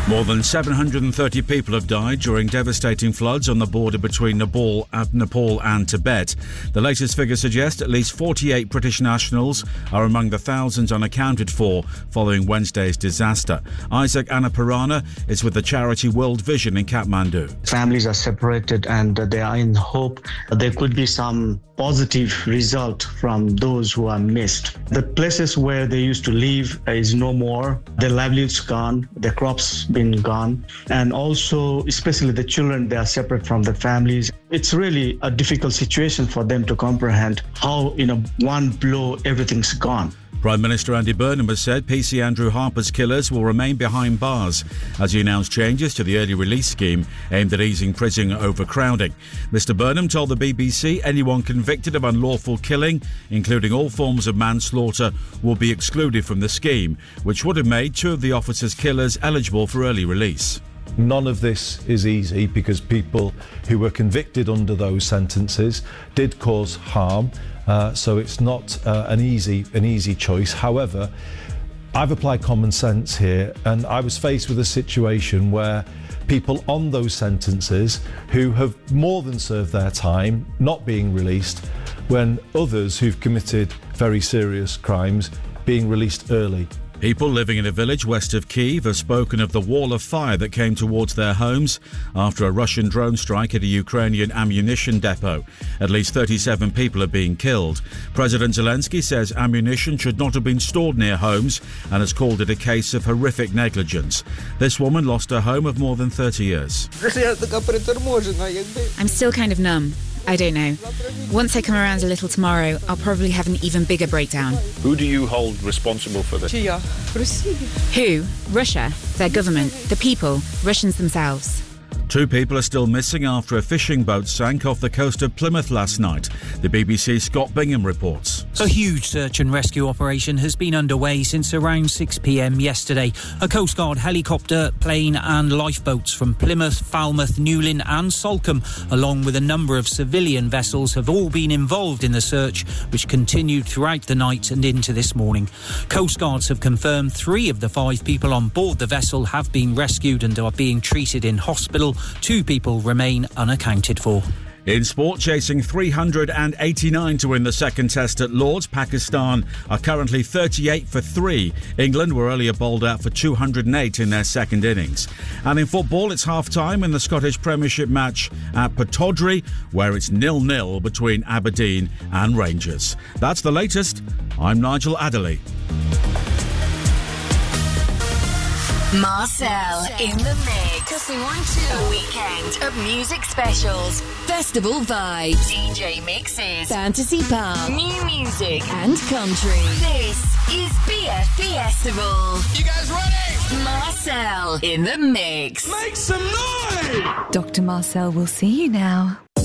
More than 730 people have died during devastating floods on the border between Nepal and Tibet. The latest figures suggest at least 48 British nationals are among the thousands unaccounted for following Wednesday's disaster. Isaac Annapurana is with the charity World Vision in Kathmandu. Families are separated and they are in hope there could be some positive result from those who are missed. The places where they used to live is no more. Their livelihoods gone, their crops been gone, and also especially the children, they are separate from their families. It's really a difficult situation for them to comprehend how in a one blow everything's gone. Prime Minister Andy Burnham has said PC Andrew Harper's killers will remain behind bars as he announced changes to the early release scheme aimed at easing prison overcrowding. Mr Burnham told the BBC anyone convicted of unlawful killing, including all forms of manslaughter, will be excluded from the scheme, which would have made two of the officers' killers eligible for early release. None of this is easy because people who were convicted under those sentences did cause harm. So it's not an easy choice. However, I've applied common sense here, and I was faced with a situation where people on those sentences who have more than served their time not being released, when others who've committed very serious crimes being released early. People living in a village west of Kyiv have spoken of the wall of fire that came towards their homes after a Russian drone strike at a Ukrainian ammunition depot. At least 37 people are being killed. President Zelensky says ammunition should not have been stored near homes and has called it a case of horrific negligence. This woman lost her home of more than 30 years. I'm still kind of numb. I don't know. Once I come around a little tomorrow, I'll probably have an even bigger breakdown. Who do you hold responsible for this? Who? Russia. Their government. The people. Russians themselves. Two people are still missing after a fishing boat sank off the coast of Plymouth last night. The BBC's Scott Bingham reports. A huge search and rescue operation has been underway since around 6 p.m. yesterday. A Coast Guard helicopter, plane and lifeboats from Plymouth, Falmouth, Newlyn and Salcombe, along with a number of civilian vessels, have all been involved in the search, which continued throughout the night and into this morning. Coast Guards have confirmed 3 of the 5 people on board the vessel have been rescued and are being treated in hospital. 2 people remain unaccounted for. In sport, chasing 389 to win the second test at Lord's, Pakistan are currently 38 for 3. England were earlier bowled out for 208 in their second innings. And in football, it's half-time in the Scottish Premiership match at Pittodrie, where it's 0-0 between Aberdeen and Rangers. That's the latest. I'm Nigel Adderley. Marcel in the mix. Cutting 1-2. A weekend of music specials, festival vibes, DJ mixes, fantasy pop, new music and country. This is Beer Festival. You guys ready? Marcel in the mix. Make some noise! Dr. Marcel will see you now.